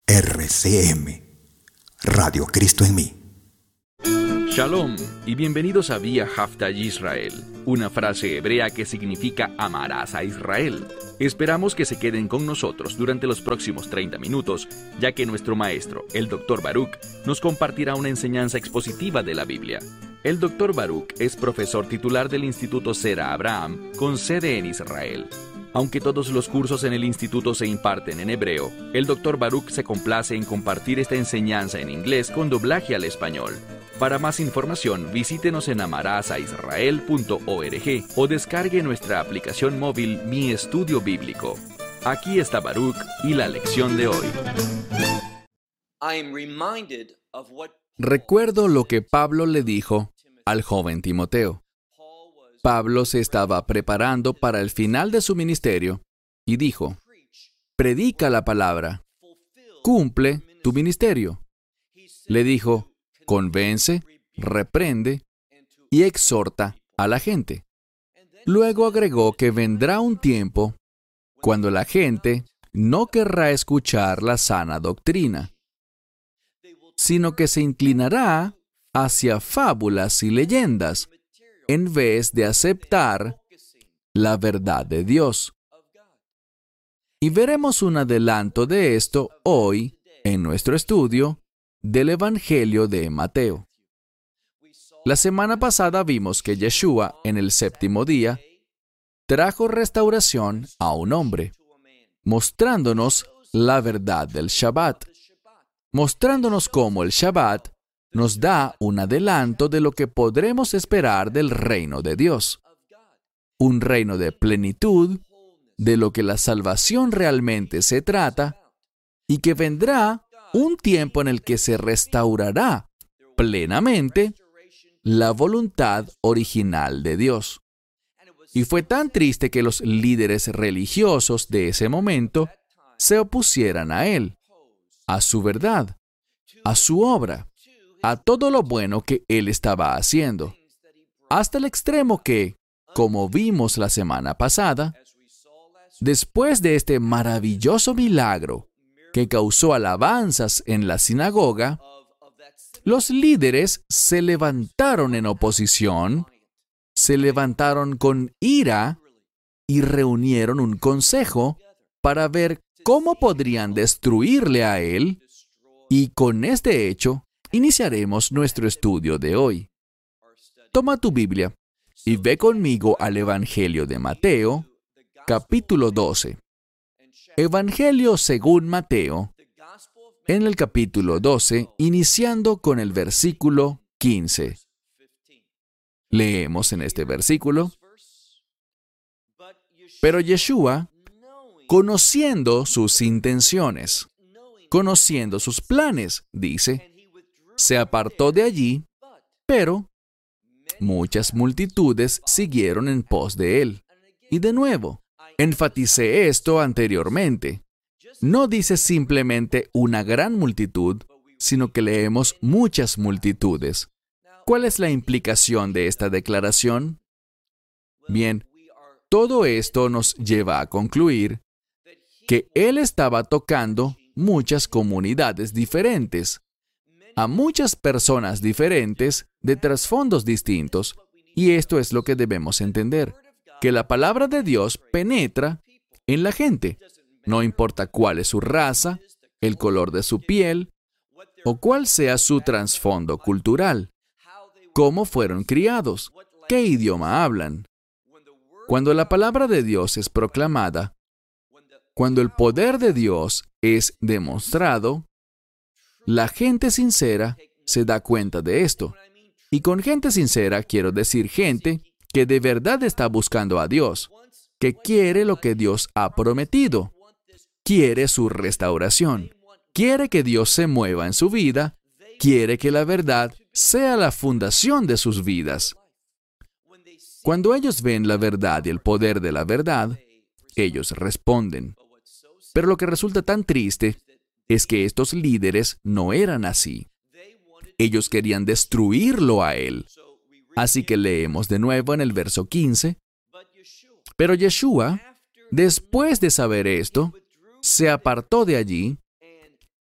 RCM, Radio Cristo en mí. Shalom y bienvenidos a Vía Haftaj Israel, una frase hebrea que significa amarás a Israel. Esperamos que se queden con nosotros durante los próximos 30 minutos, ya que nuestro maestro, el Dr. Baruch, nos compartirá una enseñanza expositiva de la Biblia. El Dr. Baruch es profesor titular del Instituto Sera Abraham, con sede en Israel. Aunque todos los cursos en el instituto se imparten en hebreo, el Dr. Baruch se complace en compartir esta enseñanza en inglés con doblaje al español. Para más información, visítenos en amarasaisrael.org o descargue nuestra aplicación móvil Mi Estudio Bíblico. Aquí está Baruch y la lección de hoy. Recuerdo lo que Pablo le dijo al joven Timoteo. Pablo se estaba preparando para el final de su ministerio y dijo: predica la palabra, cumple tu ministerio. Le dijo: convence, reprende y exhorta a la gente. Luego agregó que vendrá un tiempo cuando la gente no querrá escuchar la sana doctrina, sino que se inclinará hacia fábulas y leyendas en vez de aceptar la verdad de Dios. Y veremos un adelanto de esto hoy en nuestro estudio del Evangelio de Mateo. La semana pasada vimos que Yeshua, en el séptimo día, trajo restauración a un hombre, mostrándonos la verdad del Shabbat, mostrándonos cómo el Shabbat nos da un adelanto de lo que podremos esperar del reino de Dios. Un reino de plenitud, de lo que la salvación realmente se trata, y que vendrá un tiempo en el que se restaurará plenamente la voluntad original de Dios. Y fue tan triste que los líderes religiosos de ese momento se opusieran a él, a su verdad, a su obra, a todo lo bueno que él estaba haciendo, hasta el extremo que, como vimos la semana pasada, después de este maravilloso milagro que causó alabanzas en la sinagoga, los líderes se levantaron en oposición, se levantaron con ira y reunieron un consejo para ver cómo podrían destruirle a él, y con este hecho iniciaremos nuestro estudio de hoy. Toma tu Biblia y ve conmigo al Evangelio de Mateo, capítulo 12. Evangelio según Mateo, en el capítulo 12, iniciando con el versículo 15. Leemos en este versículo: pero Yeshua, conociendo sus intenciones, conociendo sus planes, dice, se apartó de allí, pero muchas multitudes siguieron en pos de él. Y de nuevo, enfaticé esto anteriormente. No dice simplemente una gran multitud, sino que leemos muchas multitudes. ¿Cuál es la implicación de esta declaración? Bien, todo esto nos lleva a concluir que él estaba tocando muchas comunidades diferentes, a muchas personas diferentes de trasfondos distintos, y esto es lo que debemos entender, que la palabra de Dios penetra en la gente, no importa cuál es su raza, el color de su piel, o cuál sea su trasfondo cultural, cómo fueron criados, qué idioma hablan. Cuando la palabra de Dios es proclamada, cuando el poder de Dios es demostrado, la gente sincera se da cuenta de esto. Y con gente sincera quiero decir gente que de verdad está buscando a Dios, que quiere lo que Dios ha prometido, quiere su restauración, quiere que Dios se mueva en su vida, quiere que la verdad sea la fundación de sus vidas. Cuando ellos ven la verdad y el poder de la verdad, ellos responden. Pero lo que resulta tan triste es que estos líderes no eran así. Ellos querían destruirlo a él. Así que leemos de nuevo en el verso 15. Pero Yeshua, después de saber esto, se apartó de allí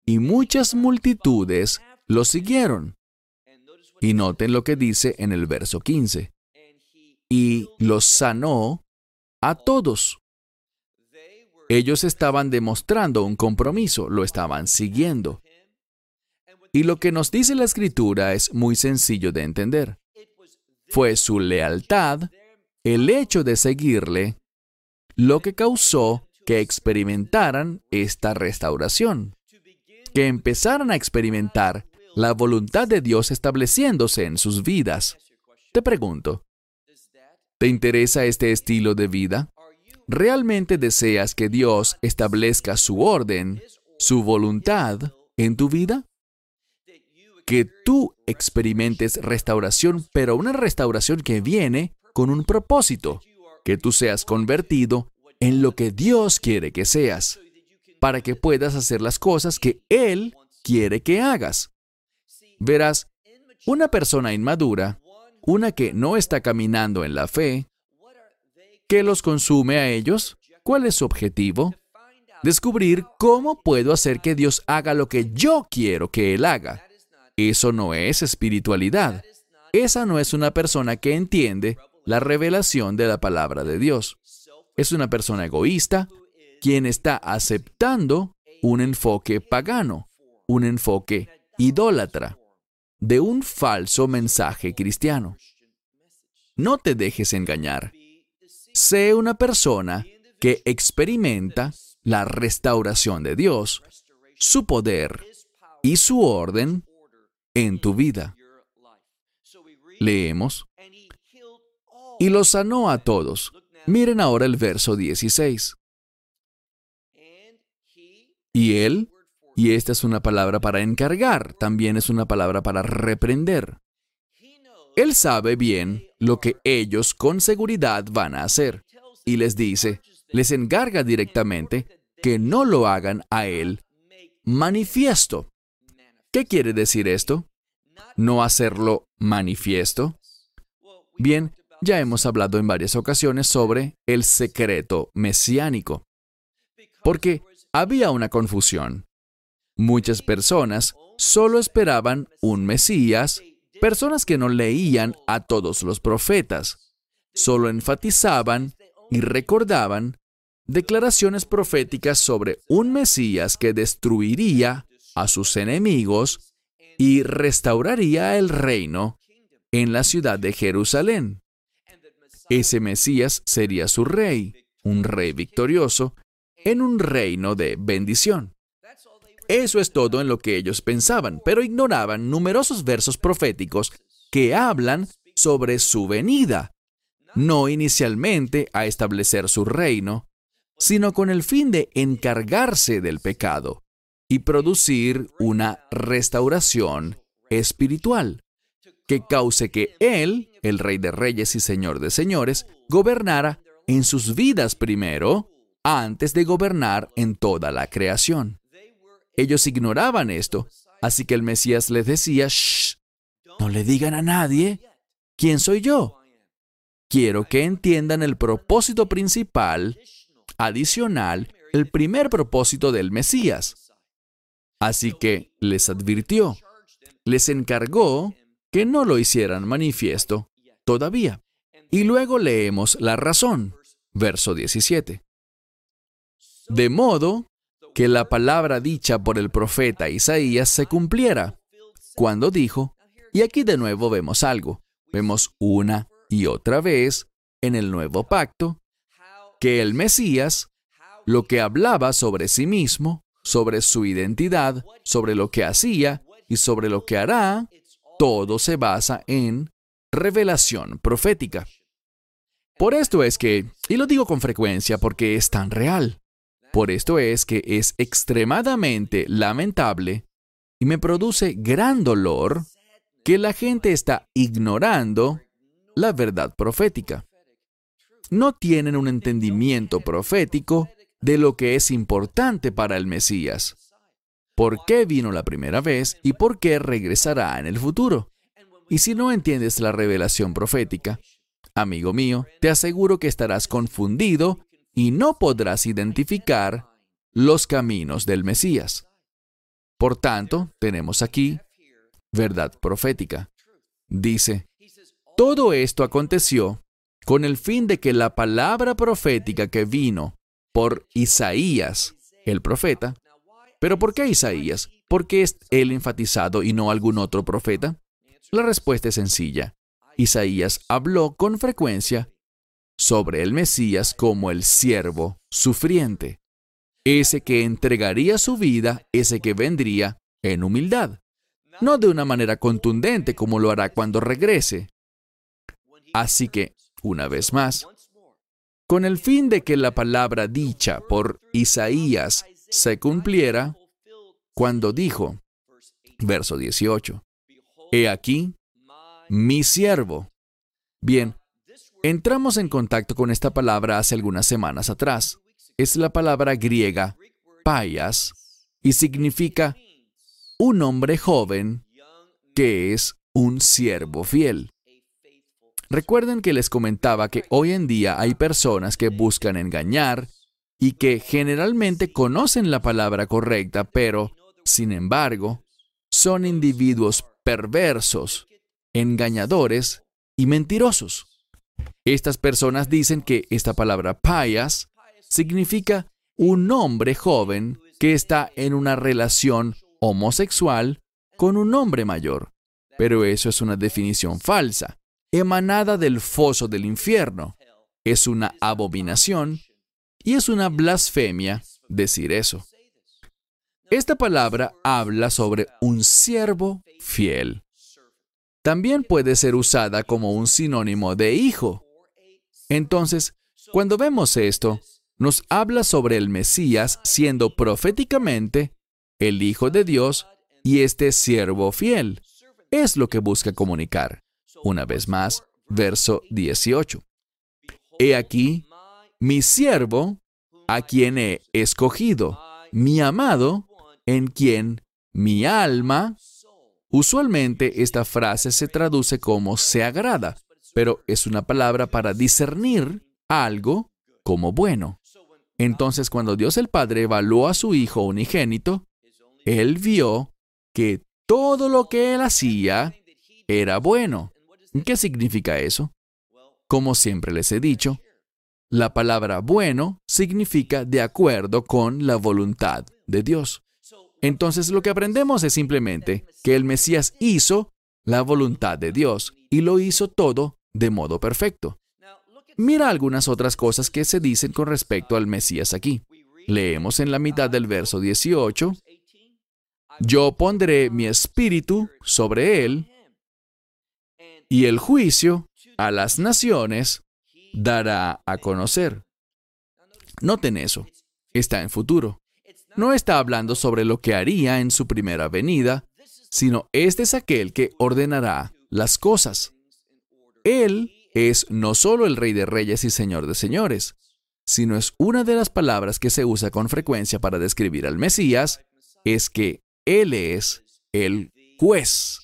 y muchas multitudes lo siguieron. Y noten lo que dice en el verso 15. Y los sanó a todos. Ellos estaban demostrando un compromiso, lo estaban siguiendo. Y lo que nos dice la Escritura es muy sencillo de entender. Fue su lealtad, el hecho de seguirle, lo que causó que experimentaran esta restauración, que empezaran a experimentar la voluntad de Dios estableciéndose en sus vidas. Te pregunto, ¿te interesa este estilo de vida? ¿Realmente deseas que Dios establezca su orden, su voluntad en tu vida? Que tú experimentes restauración, pero una restauración que viene con un propósito, que tú seas convertido en lo que Dios quiere que seas, para que puedas hacer las cosas que Él quiere que hagas. Verás, una persona inmadura, una que no está caminando en la fe, ¿qué los consume a ellos? ¿Cuál es su objetivo? Descubrir cómo puedo hacer que Dios haga lo que yo quiero que Él haga. Eso no es espiritualidad. Esa no es una persona que entiende la revelación de la palabra de Dios. Es una persona egoísta, quien está aceptando un enfoque pagano, un enfoque idólatra, de un falso mensaje cristiano. No te dejes engañar. Sé una persona que experimenta la restauración de Dios, su poder y su orden en tu vida. Leemos. Y los sanó a todos. Miren ahora el verso 16. Y él, y esta es una palabra para encargar, también es una palabra para reprender. Él sabe bien lo que ellos con seguridad van a hacer. Y les dice, les encarga directamente que no lo hagan a él manifiesto. ¿Qué quiere decir esto? ¿No hacerlo manifiesto? Bien, ya hemos hablado en varias ocasiones sobre el secreto mesiánico. Porque había una confusión. Muchas personas solo esperaban un Mesías, personas que no leían a todos los profetas, solo enfatizaban y recordaban declaraciones proféticas sobre un Mesías que destruiría a sus enemigos y restauraría el reino en la ciudad de Jerusalén. Ese Mesías sería su rey, un rey victorioso, en un reino de bendición. Eso es todo en lo que ellos pensaban, pero ignoraban numerosos versos proféticos que hablan sobre su venida, no inicialmente a establecer su reino, sino con el fin de encargarse del pecado y producir una restauración espiritual que cause que Él, el Rey de Reyes y Señor de Señores, gobernara en sus vidas primero, antes de gobernar en toda la creación. Ellos ignoraban esto, así que el Mesías les decía, «Shh, no le digan a nadie quién soy yo. Quiero que entiendan el propósito principal, adicional, el primer propósito del Mesías». Así que les advirtió, les encargó que no lo hicieran manifiesto todavía. Y luego leemos la razón, verso 17. De modo que la palabra dicha por el profeta Isaías se cumpliera, cuando dijo, y aquí de nuevo vemos algo, vemos una y otra vez en el nuevo pacto, que el Mesías, lo que hablaba sobre sí mismo, sobre su identidad, sobre lo que hacía y sobre lo que hará, todo se basa en revelación profética. Por esto es que, y lo digo con frecuencia porque es tan real, por esto es que es extremadamente lamentable y me produce gran dolor que la gente está ignorando la verdad profética. No tienen un entendimiento profético de lo que es importante para el Mesías. ¿Por qué vino la primera vez y por qué regresará en el futuro? Y si no entiendes la revelación profética, amigo mío, te aseguro que estarás confundido y no podrás identificar los caminos del Mesías. Por tanto, tenemos aquí verdad profética. Dice, todo esto aconteció con el fin de que la palabra profética que vino por Isaías, el profeta. ¿Pero por qué Isaías? ¿Por qué es él enfatizado y no algún otro profeta? La respuesta es sencilla. Isaías habló con frecuencia sobre el Mesías como el siervo sufriente, ese que entregaría su vida, ese que vendría en humildad, no de una manera contundente como lo hará cuando regrese. Así que, una vez más, con el fin de que la palabra dicha por Isaías se cumpliera, cuando dijo, verso 18, «He aquí, mi siervo». Bien, entramos en contacto con esta palabra hace algunas semanas atrás. Es la palabra griega paias y significa un hombre joven que es un siervo fiel. Recuerden que les comentaba que hoy en día hay personas que buscan engañar y que generalmente conocen la palabra correcta, pero, sin embargo, son individuos perversos, engañadores y mentirosos. Estas personas dicen que esta palabra paias significa un hombre joven que está en una relación homosexual con un hombre mayor. Pero eso es una definición falsa, emanada del foso del infierno. Es una abominación y es una blasfemia decir eso. Esta palabra habla sobre un siervo fiel. También puede ser usada como un sinónimo de hijo. Entonces, cuando vemos esto, nos habla sobre el Mesías siendo proféticamente el Hijo de Dios y este siervo fiel. Es lo que busca comunicar. Una vez más, verso 18. He aquí, mi siervo, a quien he escogido, mi amado, en quien mi alma. Usualmente esta frase se traduce como se agrada, pero es una palabra para discernir algo como bueno. Entonces, cuando Dios el Padre evaluó a su Hijo unigénito, Él vio que todo lo que Él hacía era bueno. ¿Qué significa eso? Como siempre les he dicho, la palabra bueno significa de acuerdo con la voluntad de Dios. Entonces, lo que aprendemos es simplemente que el Mesías hizo la voluntad de Dios y lo hizo todo de modo perfecto. Mira algunas otras cosas que se dicen con respecto al Mesías aquí. Leemos en la mitad del verso 18, «Yo pondré mi espíritu sobre él, y el juicio a las naciones dará a conocer». Noten eso. Está en futuro. No está hablando sobre lo que haría en su primera venida, sino este es aquel que ordenará las cosas. Él es no solo el Rey de Reyes y Señor de Señores, sino es una de las palabras que se usa con frecuencia para describir al Mesías, es que Él es el juez.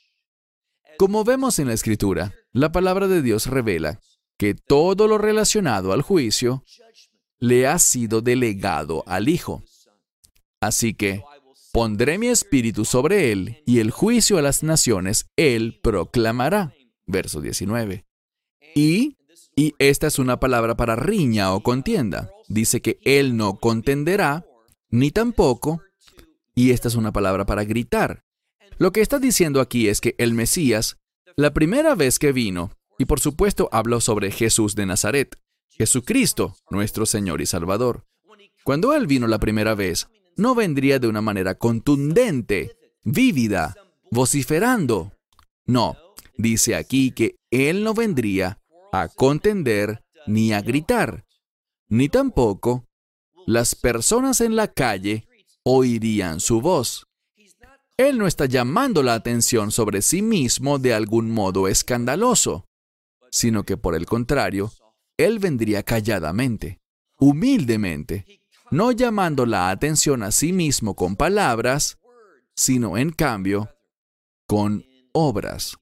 Como vemos en la Escritura, la palabra de Dios revela que todo lo relacionado al juicio le ha sido delegado al Hijo. Así que, pondré mi espíritu sobre él, y el juicio a las naciones él proclamará. Verso 19. Y esta es una palabra para riña o contienda. Dice que él no contenderá, ni tampoco, y esta es una palabra para gritar. Lo que está diciendo aquí es que el Mesías, la primera vez que vino, y por supuesto habló sobre Jesús de Nazaret, Jesucristo, nuestro Señor y Salvador. Cuando Él vino la primera vez, no vendría de una manera contundente, vívida, vociferando. No, dice aquí que Él no vendría a contender ni a gritar, ni tampoco las personas en la calle oirían su voz. Él no está llamando la atención sobre sí mismo de algún modo escandaloso, sino que por el contrario, Él vendría calladamente, humildemente, no llamando la atención a sí mismo con palabras, sino en cambio con obras.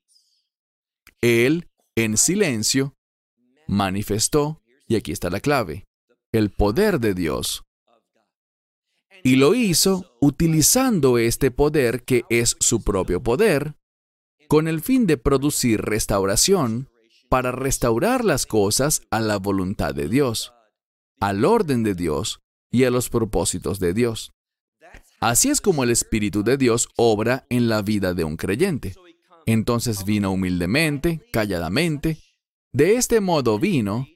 Él, en silencio, manifestó, y aquí está la clave, el poder de Dios. Y lo hizo utilizando este poder que es su propio poder, con el fin de producir restauración para restaurar las cosas a la voluntad de Dios, al orden de Dios y a los propósitos de Dios. Así es como el Espíritu de Dios obra en la vida de un creyente. Entonces vino humildemente, calladamente. De este modo vino